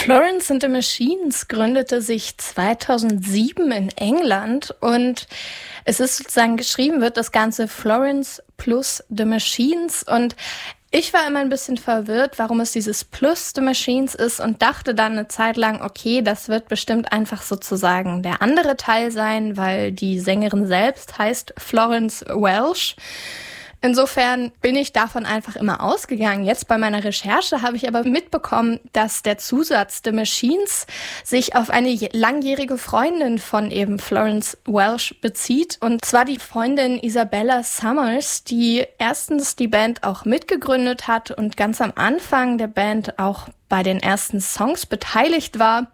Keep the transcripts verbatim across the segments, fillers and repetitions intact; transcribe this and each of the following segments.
Florence and the Machines gründete sich zweitausendsieben in England und es ist sozusagen geschrieben, wird das Ganze Florence plus The Machines, und ich war immer ein bisschen verwirrt, warum es dieses plus The Machines ist, und dachte dann eine Zeit lang, okay, das wird bestimmt einfach sozusagen der andere Teil sein, weil die Sängerin selbst heißt Florence Welch. Insofern bin ich davon einfach immer ausgegangen. Jetzt bei meiner Recherche habe ich aber mitbekommen, dass der Zusatz The Machines sich auf eine langjährige Freundin von eben Florence Welch bezieht. Und zwar die Freundin Isabella Summers, die erstens die Band auch mitgegründet hat und ganz am Anfang der Band auch bei den ersten Songs beteiligt war.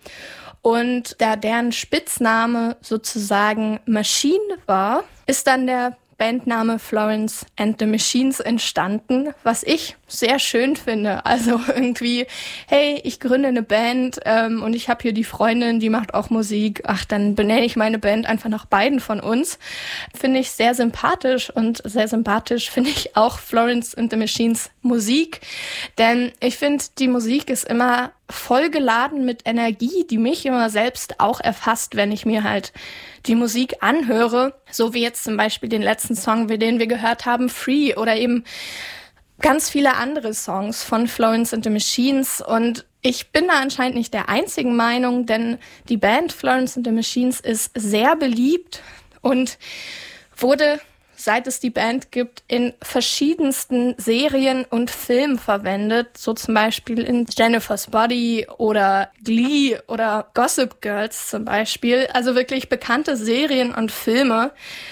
Und da deren Spitzname sozusagen Machine war, ist dann der Bandname Florence and the Machines entstanden, was ich sehr schön finde. Also irgendwie, hey, ich gründe eine Band ähm, und ich habe hier die Freundin, die macht auch Musik. Ach, dann benenne ich meine Band einfach nach beiden von uns. Finde ich sehr sympathisch, und sehr sympathisch finde ich auch Florence and the Machines Musik. Denn ich finde, die Musik ist immer vollgeladen mit Energie, die mich immer selbst auch erfasst, wenn ich mir halt die Musik anhöre. So wie jetzt zum Beispiel den letzten Song, den wir gehört haben, Free, oder eben ganz viele andere Songs von Florence and the Machines. Und ich bin da anscheinend nicht der einzigen Meinung, denn die Band Florence and the Machines ist sehr beliebt und wurde, seit es die Band gibt, in verschiedensten Serien und Filmen verwendet, so zum Beispiel in Jennifer's Body oder Glee oder Gossip Girls zum Beispiel, also wirklich bekannte Serien und Filme.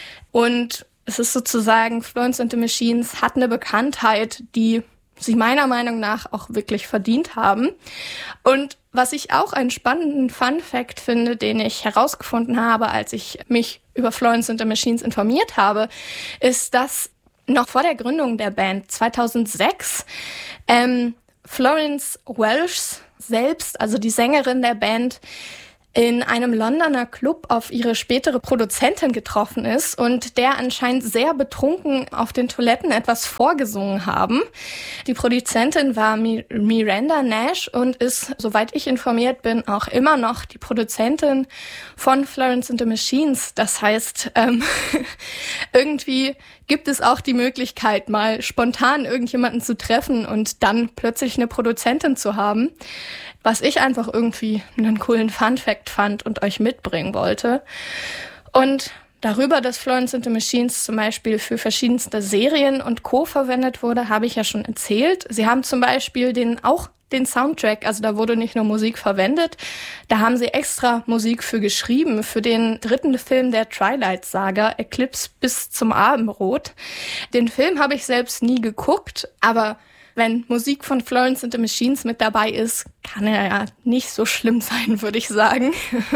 Und es ist sozusagen, Florence and the Machines hat eine Bekanntheit, die sie meiner Meinung nach auch wirklich verdient haben. Und was ich auch einen spannenden Fun-Fact finde, den ich herausgefunden habe, als ich mich über Florence and the Machines informiert habe, ist, dass noch vor der Gründung der Band zweitausendsechs ähm, Florence Welch selbst, also die Sängerin der Band, in einem Londoner Club auf ihre spätere Produzentin getroffen ist und der anscheinend sehr betrunken auf den Toiletten etwas vorgesungen haben. Die Produzentin war Miranda Nash und ist, soweit ich informiert bin, auch immer noch die Produzentin von Florence and the Machines. Das heißt, ähm, irgendwie gibt es auch die Möglichkeit, mal spontan irgendjemanden zu treffen und dann plötzlich eine Produzentin zu haben, was ich einfach irgendwie einen coolen Fun-Fact fand und euch mitbringen wollte. Und darüber, dass Florence and the Machines zum Beispiel für verschiedenste Serien und Co. verwendet wurde, habe ich ja schon erzählt. Sie haben zum Beispiel den auch den Soundtrack, also da wurde nicht nur Musik verwendet, da haben sie extra Musik für geschrieben, für den dritten Film der Twilight-Saga, Eclipse bis zum Abendrot. Den Film habe ich selbst nie geguckt, aber wenn Musik von Florence and the Machines mit dabei ist, kann er ja nicht so schlimm sein, würde ich sagen.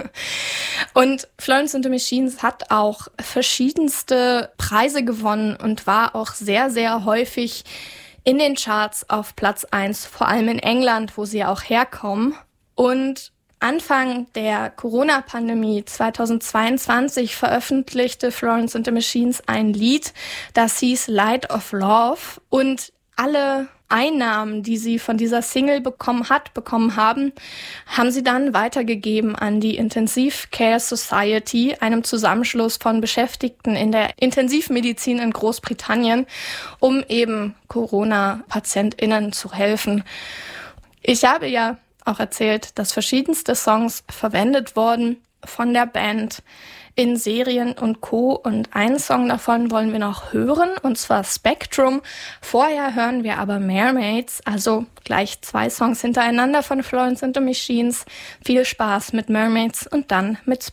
Und Florence and the Machines hat auch verschiedenste Preise gewonnen und war auch sehr, sehr häufig in den Charts auf Platz eins, vor allem in England, wo sie auch herkommen. Und Anfang der Corona-Pandemie zweitausendzweiundzwanzig veröffentlichte Florence and the Machines ein Lied, das hieß Light of Love, und alle Einnahmen, die sie von dieser Single bekommen hat, bekommen haben, haben sie dann weitergegeben an die Intensive Care Society, einem Zusammenschluss von Beschäftigten in der Intensivmedizin in Großbritannien, um eben Corona-PatientInnen zu helfen. Ich habe ja auch erzählt, dass verschiedenste Songs verwendet wurden von der Band in Serien und Co. Und einen Song davon wollen wir noch hören, und zwar Spectrum. Vorher hören wir aber Mermaids, also gleich zwei Songs hintereinander von Florence and the Machines. Viel Spaß mit Mermaids und dann mit Spectrum.